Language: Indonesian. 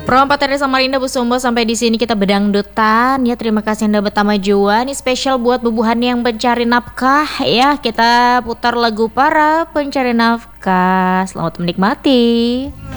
Perompak dari Samarinda Bu Sumbo, sampai di sini kita bedangdutan ya. Terima kasih Anda bertama jua. Ini spesial buat bubuhan yang pencari nafkah ya. Kita putar lagu para pencari nafkah. Selamat menikmati.